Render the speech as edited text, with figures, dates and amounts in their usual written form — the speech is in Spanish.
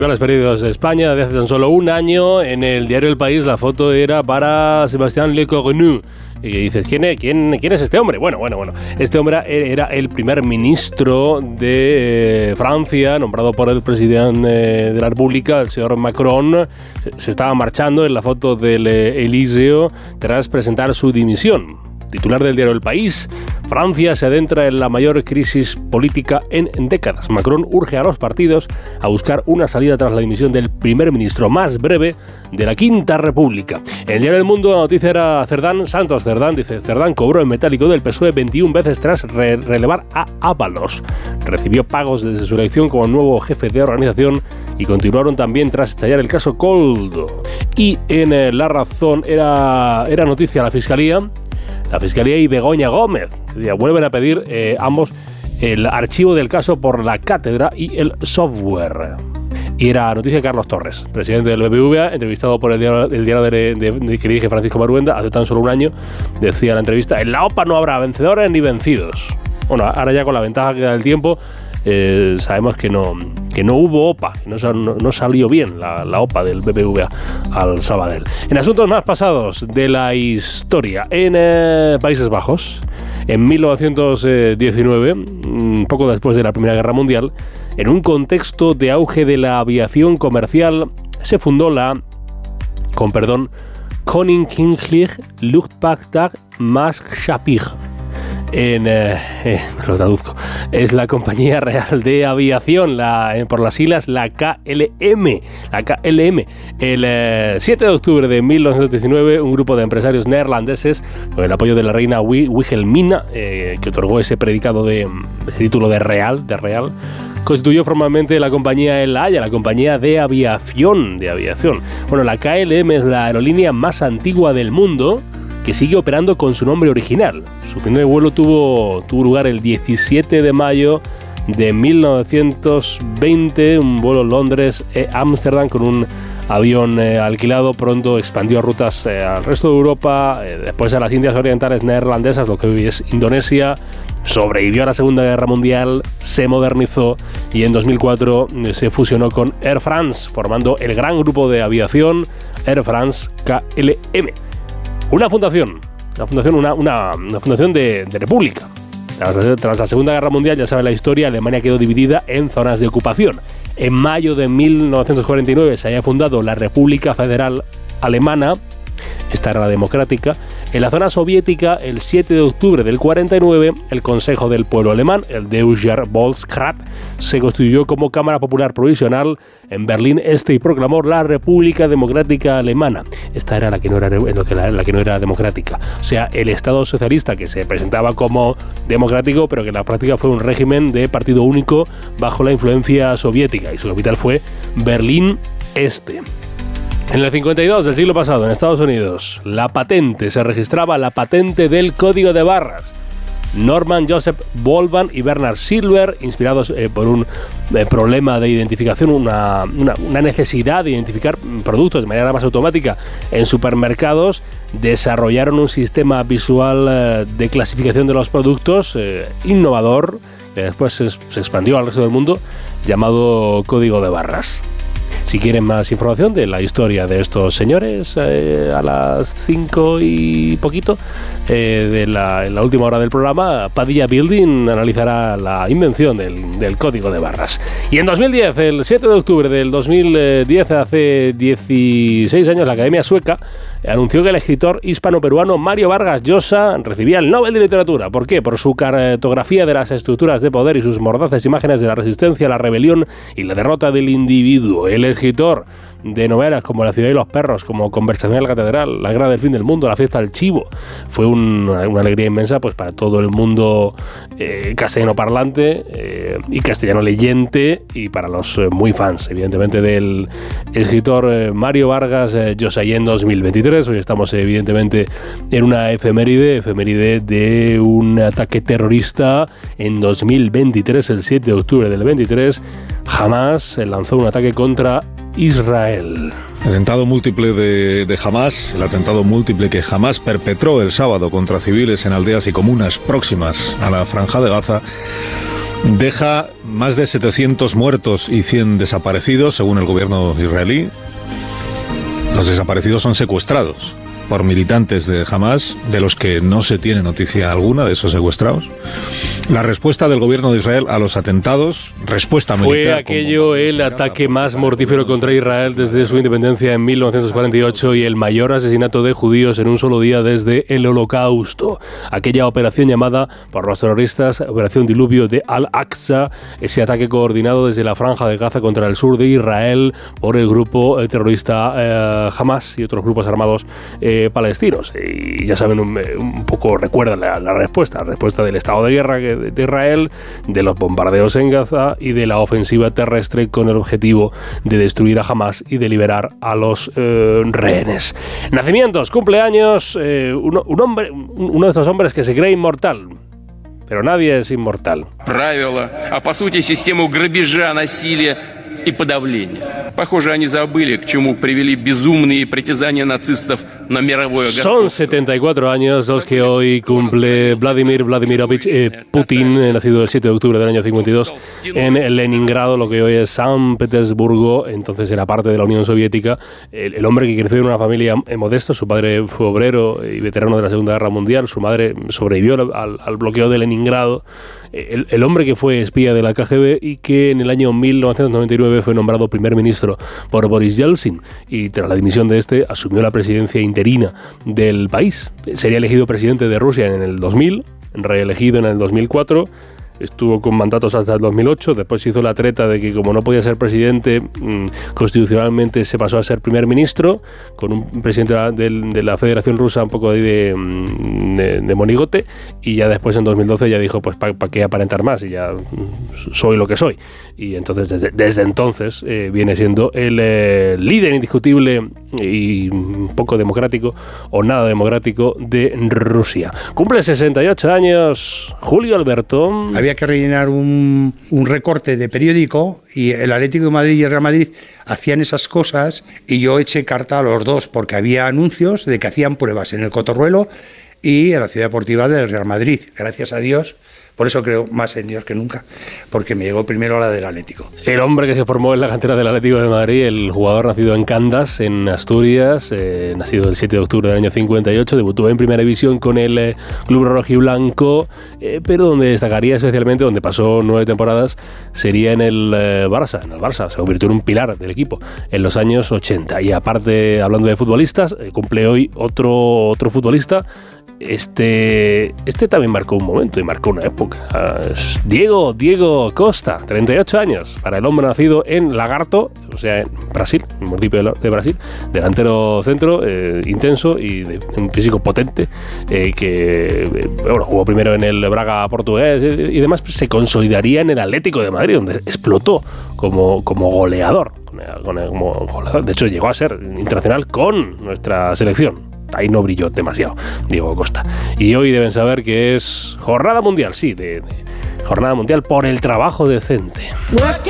A los periódicos de España de hace tan solo un año, en el diario El País, la foto era para Sebastián Lecornu. Y dices, ¿quién es este hombre? Bueno. Este hombre era el primer ministro de Francia, nombrado por el presidente de la República, el señor Macron. Se estaba marchando en la foto del Elíseo tras presentar su dimisión. Titular del diario El País, Francia se adentra en la mayor crisis política en décadas. Macron urge a los partidos a buscar una salida tras la dimisión del primer ministro más breve de la Quinta República. En el diario El Mundo la noticia era Cerdán, Santos Cerdán, dice, Cerdán cobró en metálico del PSOE 21 veces tras relevar a Ábalos. Recibió pagos desde su elección como nuevo jefe de organización y continuaron también tras estallar el caso Coldo. Y en La Razón era noticia la Fiscalía y Begoña Gómez. Vuelven a pedir ambos el archivo del caso por la cátedra y el software. Y era noticia de Carlos Torres, presidente del BBVA, entrevistado por el diario que dirige Francisco Maruenda hace tan solo un año. Decía en la entrevista, en la OPA no habrá vencedores ni vencidos. Bueno, ahora ya con la ventaja que da el tiempo, sabemos que no hubo OPA, que no salió bien la OPA del BBVA al Sabadell. En asuntos más pasados de la historia, en Países Bajos, en 1919, poco después de la Primera Guerra Mundial, en un contexto de auge de la aviación comercial, se fundó la Koninklijke Luchtvaartmaatschappij. Lo traduzco. Es la compañía real de aviación, por las siglas la KLM. El 7 de octubre de 1919, un grupo de empresarios neerlandeses, con el apoyo de la reina Wilhelmina, que otorgó ese predicado de título de real, constituyó formalmente la compañía El Haya, la compañía de aviación. Bueno, la KLM es la aerolínea más antigua del mundo, que sigue operando con su nombre original. Su primer vuelo tuvo lugar el 17 de mayo de 1920, un vuelo Londres-Ámsterdam con un avión alquilado. Pronto expandió rutas al resto de Europa, después a las Indias Orientales neerlandesas, lo que hoy es Indonesia. Sobrevivió a la Segunda Guerra Mundial, se modernizó y en 2004 se fusionó con Air France, formando el gran grupo de aviación Air France KLM. Una fundación de república. Tras la Segunda Guerra Mundial, ya saben la historia, Alemania quedó dividida en zonas de ocupación. En mayo de 1949 se había fundado la República Federal Alemana, esta era la democrática. En la zona soviética, el 7 de octubre del 49, el Consejo del Pueblo Alemán, el Deutscher Volksrat, se constituyó como Cámara Popular Provisional en Berlín Este y proclamó la República Democrática Alemana. Esta era la que no era democrática. O sea, el Estado socialista, que se presentaba como democrático, pero que en la práctica fue un régimen de partido único bajo la influencia soviética, y su capital fue Berlín Este. En el 52 del siglo pasado, en Estados Unidos, se registraba la patente del código de barras. Norman Joseph Boltman y Bernard Silver, inspirados por un problema de identificación, una necesidad de identificar productos de manera más automática en supermercados, desarrollaron un sistema visual de clasificación de los productos innovador, que después se expandió al resto del mundo, llamado código de barras. Si quieren más información de la historia de estos señores, a las 5 y poquito en la última hora del programa, Padilla Building analizará la invención del código de barras. Y en 2010, el 7 de octubre del 2010, hace 16 años, la Academia Sueca anunció que el escritor hispano-peruano Mario Vargas Llosa recibía el Nobel de Literatura. ¿Por qué? Por su cartografía de las estructuras de poder y sus mordaces imágenes de la resistencia, la rebelión y la derrota del individuo. El escritor de novelas como La ciudad y los perros, como Conversación en la catedral, La guerra del fin del mundo, La fiesta del chivo, fue una alegría inmensa pues para todo el mundo castellano parlante y castellano leyente, y para los muy fans, evidentemente, del escritor Mario Vargas Llosa. Y en 2023, hoy estamos evidentemente en una efeméride de un ataque terrorista. En 2023, el 7 de octubre del 23, Hamas lanzó un ataque contra Israel. Atentado múltiple de Hamas, el atentado múltiple que Hamas perpetró el sábado contra civiles en aldeas y comunas próximas a la Franja de Gaza, deja más de 700 muertos y 100 desaparecidos, según el gobierno israelí. Los desaparecidos son secuestrados por militantes de Hamás, de los que no se tiene noticia alguna de esos secuestrados. La respuesta del gobierno de Israel a los atentados, respuesta militar. Fue aquello el ataque más mortífero contra Israel desde su independencia en 1948 y el mayor asesinato de judíos en un solo día desde el Holocausto. Aquella operación llamada por los terroristas Operación Diluvio de Al-Aqsa, ese ataque coordinado desde la Franja de Gaza contra el sur de Israel por el grupo terrorista Hamás y otros grupos armados palestinos. Y ya saben, un poco recuerdan la respuesta del estado de guerra de Israel, de los bombardeos en Gaza y de la ofensiva terrestre con el objetivo de destruir a Hamás y de liberar a los rehenes. Nacimientos, cumpleaños, uno de estos hombres que se cree inmortal, pero nadie es inmortal. Правила, по сути, систему грабежа, насилия и подавления. Похоже, они забыли, к чему привели безумные притязания нацистов на мировое господство. Son 74 años los que hoy cumple Vladimir Vladimirovich Putin, nacido el 7 de octubre del año 52 en Leningrado, lo que hoy es San Petersburgo, entonces era parte de la Unión Soviética. El hombre que creció en una familia modesta, su padre fue obrero y veterano de la Segunda Guerra Mundial, su madre sobrevivió al bloqueo de Leningrado. El hombre que fue espía de la KGB y que en el año 1999 fue nombrado primer ministro por Boris Yeltsin y tras la dimisión de este asumió la presidencia interina del país. Sería elegido presidente de Rusia en el 2000, reelegido en el 2004. Estuvo con mandatos hasta el 2008, después hizo la treta de que como no podía ser presidente, constitucionalmente se pasó a ser primer ministro, con un presidente de la Federación Rusa un poco de monigote, y ya después en 2012 ya dijo, pues ¿para qué aparentar más? Y ya soy lo que soy. Y entonces desde entonces viene siendo el líder indiscutible y poco democrático o nada democrático de Rusia. Cumple 68 años Julio Alberto. Había que rellenar un recorte de periódico y el Atlético de Madrid y el Real Madrid hacían esas cosas y yo eché carta a los dos porque había anuncios de que hacían pruebas en el Cotorruelo y en la Ciudad Deportiva del Real Madrid. Gracias a Dios. Por eso creo más en Dios que nunca, porque me llegó primero la del Atlético. El hombre que se formó en la cantera del Atlético de Madrid, el jugador nacido en Candas, en Asturias, nacido el 7 de octubre del año 58, debutó en Primera División con el club rojiblanco, pero donde destacaría especialmente, donde pasó 9 temporadas, sería en el Barça. En el Barça se convirtió en un pilar del equipo en los años 80. Y aparte, hablando de futbolistas, cumple hoy otro futbolista. Este también marcó un momento y marcó una época. Es Diego Costa, 38 años, para el hombre nacido en Lagarto, o sea, en Brasil, en el municipio de Brasil, delantero centro, intenso y de un físico potente, que jugó primero en el Braga portugués y demás, se consolidaría en el Atlético de Madrid, donde explotó como goleador. De hecho, llegó a ser internacional con nuestra selección. Ahí no brilló demasiado Diego Costa. Y hoy deben saber que es jornada mundial, sí, de jornada mundial por el trabajo decente.